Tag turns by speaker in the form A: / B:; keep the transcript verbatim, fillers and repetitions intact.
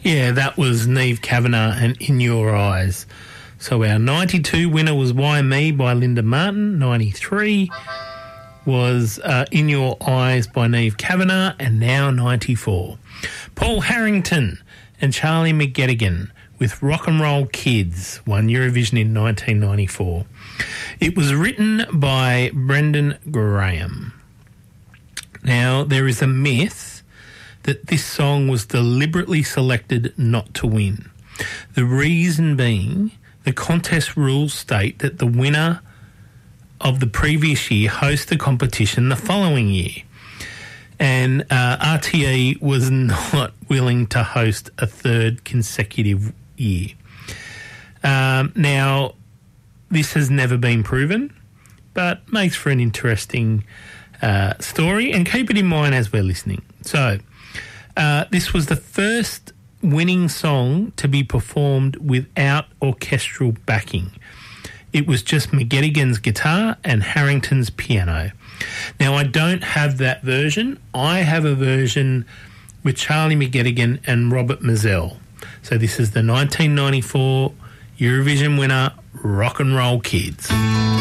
A: Yeah, that was Niamh Kavanagh and In Your Eyes. So our ninety-two winner was Why Me by Linda Martin. ninety-three was uh, In Your Eyes by Niamh Kavanagh. And now ninety-four. Paul Harrington and Charlie McGettigan with Rock and Roll Kids won Eurovision in nineteen ninety-four. It was written by Brendan Graham. Now, there is a myth that this song was deliberately selected not to win. The reason being, the contest rules state that the winner of the previous year hosts the competition the following year. And uh, R T E was not willing to host a third consecutive year. Um, now, this has never been proven, but makes for an interesting uh, story. And keep it in mind as we're listening. So, uh, this was the first winning song to be performed without orchestral backing. It was just McGettigan's guitar and Harrington's piano. Now, I don't have that version. I have a version with Charlie McGettigan and Robert Mazzell. So this is the nineteen ninety-four Eurovision winner, Rock and Roll Kids.